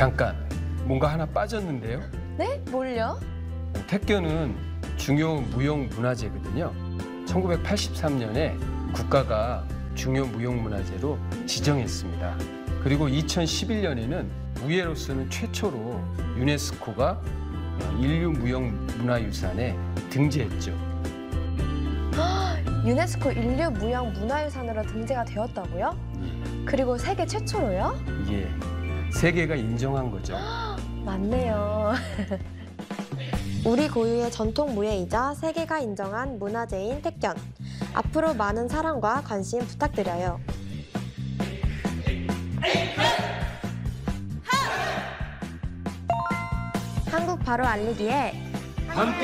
잠깐, 뭔가 하나 빠졌는데요? 네? 뭘요? 택견은 중요 무형문화재거든요. 1983년에 국가가 중요 무형문화재로 지정했습니다. 그리고 2011년에는 무예로서는 최초로 유네스코가 인류 무형문화유산에 등재했죠. 유네스코 인류 무형 문화유산으로 등재가 되었다고요? 그리고 세계 최초로요? 예, 세계가 인정한 거죠. 맞네요. 우리 고유의 전통 무예이자 세계가 인정한 문화재인 택견. 앞으로 많은 사랑과 관심 부탁드려요. 한국 바로 알리기에